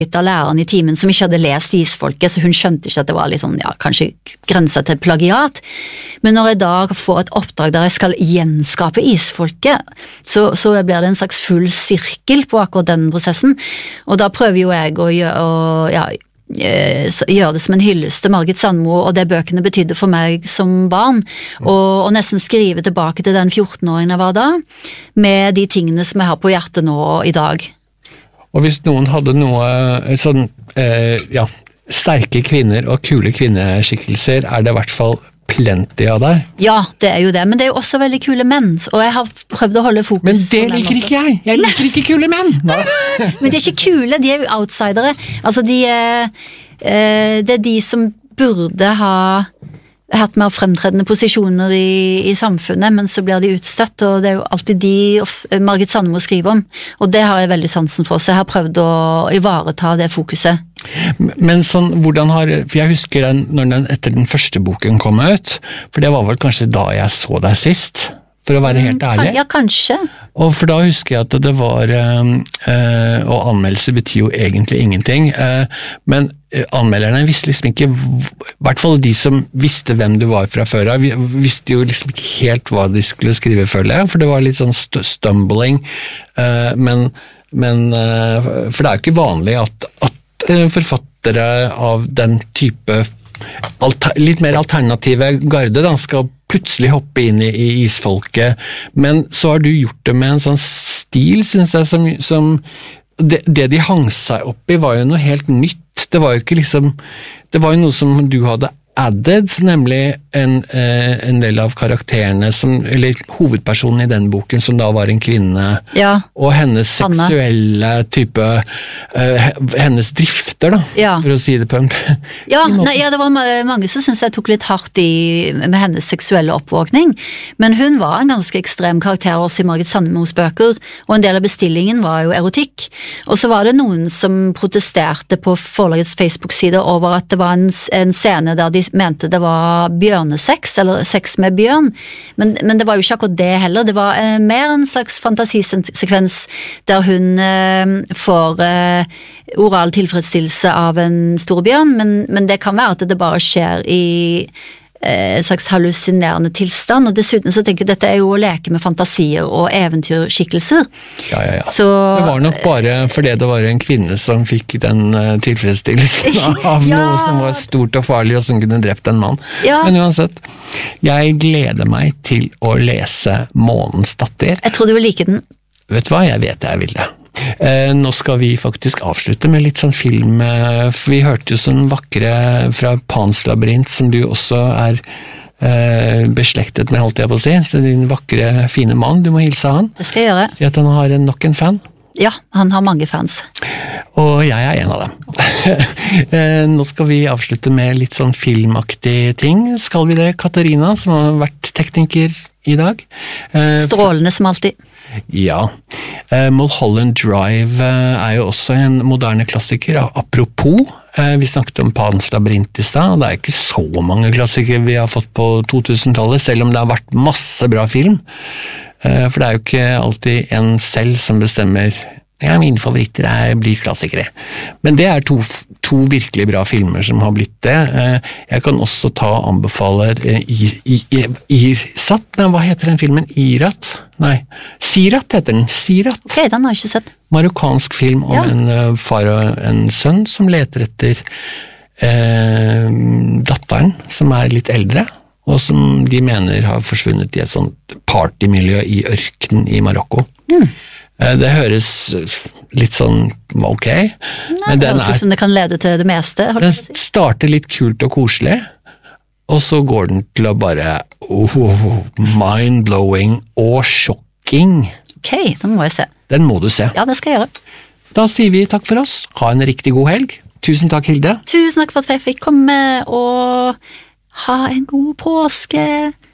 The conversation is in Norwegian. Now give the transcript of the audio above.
av læreren i timen som ikke hadde lest Isfolket, så hun skjønte ikke at det var litt sånn, ja, kanskje grenset til plagiat. Men når jeg da får et oppdrag der jeg skal gjenskape Isfolket, så blir det en slags full sirkel på akkurat den prosessen, og da prøver jo jeg å gjøre det som en hyllest til Margit Sandmo og det bøkene betydde for meg som barn, og nesten skrive tilbake til den 14-åringen jeg var da, med de tingene som jeg har på hjertet nå i dag. Og hvis noen hadde noe sånn, sterke kvinner og kule kvinneskikkelser, er det i hvert fall plenty av der. Ja, det er jo det, men det er jo også veldig kule menn, og jeg har prøvd å holde fokus. Men det liker ikke jeg liker ikke kule menn! Men de er ikke kule, de er jo outsidere. Altså, det er de som burde ha hatt mer fremtredende posisjoner i samfunnet, men så blir de utstøtt, og det er jo alltid de Margit Sandmo skriver om, og det har jeg veldig sansen for, så jeg har prøvd å ivareta det fokuset. Men sånn, for jeg husker etter den første boken kom ut, for det var vel kanskje da jeg så deg sist, for å være helt ærlig. Ja, kanskje. Og for da husker jeg at det var, og anmeldelse betyr jo egentlig ingenting, men anmelderne visste liksom ikke, i hvert fall de som visste hvem du var fra før av, visste jo liksom ikke helt hva de skulle skrive, føler jeg, for det var litt sånn stumbling, men for det er jo ikke vanlig at forfattere av den type litt mer alternative garde da, skal plutselig hoppe inn i Isfolket, men så har du gjort det med en sånn stil, synes jeg, som det de hang seg opp i var jo noe helt nytt. Det var jo ikke liksom, det var jo noe som du hadde added, nemlig en del av karakterene, eller hovedpersonen i den boken, som da var en kvinne, ja, og hennes seksuelle type, hennes drifter da, ja, for å si det på en ja, det var mange som synes jeg tok litt hardt med hennes seksuelle oppvåkning, men hun var en ganske ekstrem karakter også i Margit Sandmos bøker, og en del av bestillingen var jo erotikk, og så var det noen som protesterte på forlagets Facebook-side over at det var en scene der de mente det var bjørnesex, eller sex med bjørn, men det var jo ikke akkurat det heller, det var mer en slags fantasisekvens der hun får oral tilfredsstillelse av en stor bjørn, men det kan være at det bare skjer i en slags hallusinerende tilstand, og dessuten så tenker jeg dette er jo å leke med fantasier og eventyrskikkelser. Ja. Så, det var nok bare fordi det var en kvinne som fikk den tilfredsstillelsen av noe som var stort og farlig og som kunne drept en mann. Ja. Men uansett, jeg gleder meg til å lese Månens datter. Jeg tror du vil like den. Vet du hva? Jeg vet jeg vil det. Nå skal vi faktisk avslutte med litt sånn film, for vi hørte jo sånn vakre fra Pans labyrint, som du også er beslektet med, holdt jeg på å si, så din vakre, fine mann, du må hilse han. Det skal jeg gjøre. Si at han har nok en fan. Ja, han har mange fans. Og jeg er en av dem. Nå skal vi avslutte med litt sånn filmaktig ting. Skal vi det, Katarina, som har vært tekniker i dag? Strålende som alltid. Ja. Mulholland Drive er jo også en moderne klassiker. Apropos, vi snakket om Pans labyrint i sted, og det er ikke så mange klassikere vi har fått på 2000-tallet, selv om det har vært masse bra film. For det er jo ikke alltid en selv som bestemmer mine favoritter blir klassikere. Men det er to virkelig bra filmer som har blitt det. Jeg kan også anbefale Irsat. Hva heter den filmen? Irat? Nei, Sirat heter den. Sirat. Ok, den har jeg ikke sett. Marokkansk film om en far og en sønn som leter etter datteren som er litt eldre, og som de mener har forsvunnet i et sånt partymiljø i ørkenen i Marokko. Det høres litt sånn ok. Nei, det høres ut som det kan lede til det meste. Den starter litt kult og koselig, og så går den til å bare mind-blowing og shocking. Ok, den må jeg se. Den må du se. Ja, det skal jeg gjøre. Da sier vi takk for oss. Ha en riktig god helg. Tusen takk, Hilde. Tusen takk for at jeg fikk komme, og ha en god påske.